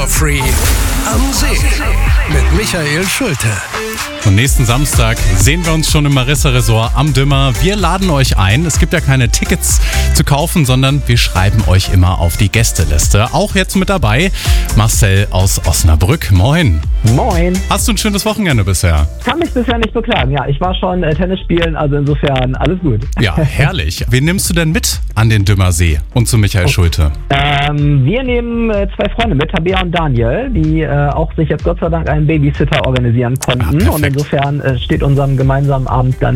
Free am See mit Michael Schulte. Und nächsten Samstag sehen wir uns schon im Marissa Resort am Dümmer. Wir laden euch ein. Es gibt ja keine Tickets zu kaufen, sondern wir schreiben euch immer auf die Gästeliste. Auch jetzt mit dabei Marcel aus Osnabrück. Moin. Moin. Hast du ein schönes Wochenende bisher? Kann mich bisher nicht beklagen. Ja, ich war schon Tennis spielen, also insofern alles gut. Ja, herrlich. Wen nimmst du denn mit an den Dümmersee und zu Michael Schulte? Wir nehmen zwei Freunde mit, Tabea und Daniel, die auch sich jetzt Gott sei Dank einen Babysitter organisieren konnten. perfekt. Und insofern steht unserem gemeinsamen Abend gar nicht